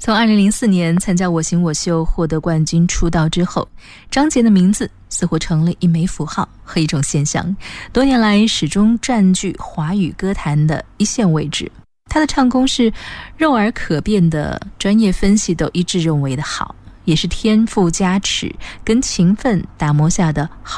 从2004年参加《我型我秀》获得冠军出道之后，张杰的名字似乎成了一枚符号和一种现象，多年来始终占据华语歌坛的一线位置。他的唱功是肉耳可辨的，专业分析都一致认为的好，也是天赋加持跟勤奋打磨下的好